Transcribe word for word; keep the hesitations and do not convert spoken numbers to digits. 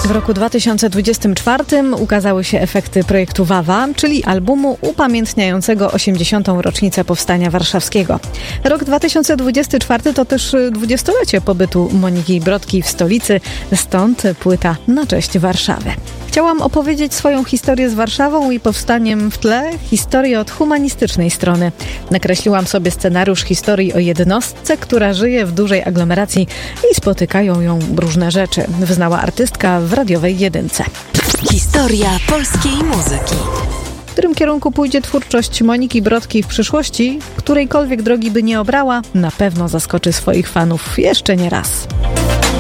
W roku dwa tysiące dwudziestym czwartym ukazały się efekty projektu Wawa, czyli albumu upamiętniającego osiemdziesiątą rocznicę Powstania Warszawskiego. Rok dwa tysiące dwudziesty czwarty to też dwudziestolecie pobytu Moniki Brodkiej w stolicy, stąd płyta na cześć Warszawy. Chciałam opowiedzieć swoją historię z Warszawą i powstaniem w tle, historię od humanistycznej strony. Nakreśliłam sobie scenariusz historii o jednostce, która żyje w dużej aglomeracji i spotykają ją różne rzeczy, wyznała artystka w radiowej jedynce. Historia polskiej muzyki. W którym kierunku pójdzie twórczość Moniki Brodkiej w przyszłości, którejkolwiek drogi by nie obrała, na pewno zaskoczy swoich fanów jeszcze nie raz.